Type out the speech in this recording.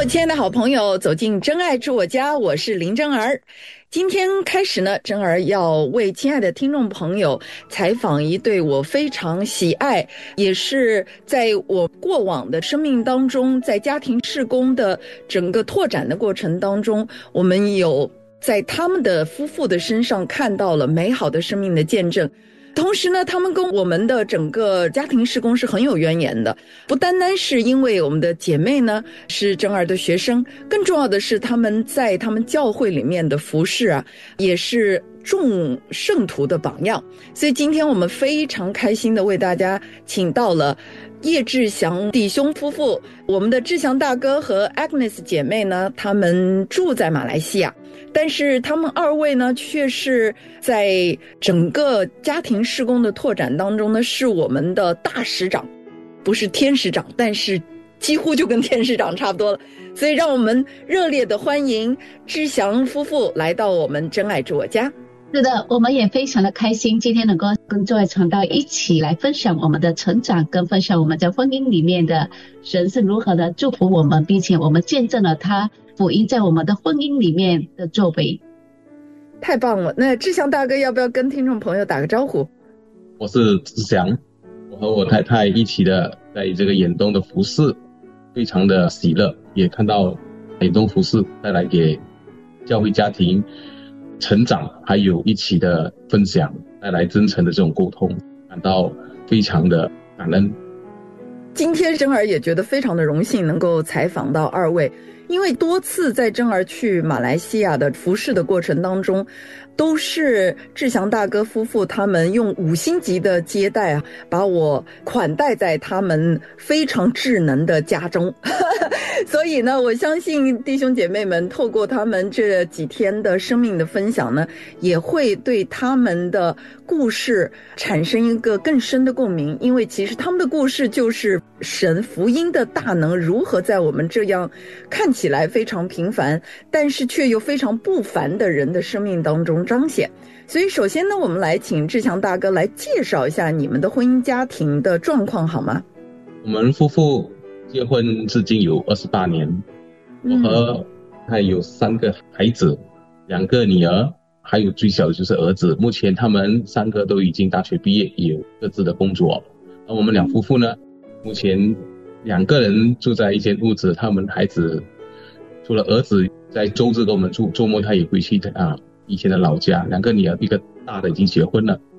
亲爱的好朋友，走进真爱住我家，我是林真儿。今天开始呢，真儿要为亲爱的听众朋友采访一对我非常喜爱，也是在我过往的生命当中，在家庭事工的整个拓展的过程当中，我们有在他们的夫妇的身上看到了美好的生命的见证。同时呢，他们跟我们的整个家庭事工是很有渊源的，不单单是因为我们的姐妹呢是真儿的学生，更重要的是他们在他们教会里面的服事啊，也是众圣徒的榜样。所以今天我们非常开心的为大家请到了叶志祥弟兄夫妇，我们的志祥大哥和 Agnes 姐妹呢，他们住在马来西亚，但是他们二位呢，却是在整个家庭事工的拓展当中呢，是我们的大使长，不是天使长，但是几乎就跟天使长差不多了。所以让我们热烈的欢迎志祥夫妇来到我们真爱住我家。 是的，我们也非常的开心，今天能够跟这位传道一起来分享我们的成长，跟分享我们在婚姻里面的神是如何的祝福我们，并且我们见证了他福音在我们的婚姻里面的作为。 太棒了！那志祥大哥要不要跟听众朋友打个招呼？ 我是志祥，我和我太太一起的在这个远东的服事，非常的喜乐，也看到远东服事带来给教会家庭成长，还有一起的分享，带来真诚的这种沟通，感到非常的感恩。 今天真儿也觉得非常的荣幸能够采访到二位，因为多次在真儿去马来西亚的服事的过程当中，都是志祥大哥夫妇他们用5星级的接待啊，把我款待在他们非常智能的家中。所以呢，我相信弟兄姐妹们透过他们这几天的生命的分享呢，也会对他们的故事产生一个更深的共鸣，因为其实他们的故事就是神福音的大能如何在我们这样看起来非常平凡，但是却又非常不凡的人的生命当中彰显。所以首先呢，我们来请志强大哥来介绍一下你们的婚姻家庭的状况好吗？ 我们夫妇结婚至今有28年，我和他有3个孩子，2个女儿，还有最小的就是儿子。目前他们3个都已经大学毕业，也有各自的工作。而我们2夫妇呢，目前2个人住在一间屋子，他们孩子除了儿子在周日跟我们住，周末他也回去以前的老家。2个女儿，一个大的已经结婚了，